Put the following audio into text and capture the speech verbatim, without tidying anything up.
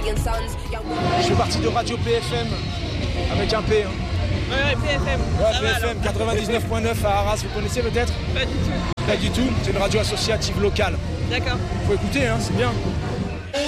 Je fais partie de Radio P F M, avec un P. Hein. Ouais, ouais, P F M. Ouais, Ça P F M va, quatre-vingt-dix-neuf virgule neuf à Arras, vous connaissez peut-être? Pas du tout. Pas du tout, c'est une radio associative locale. D'accord. Faut écouter, hein, c'est bien.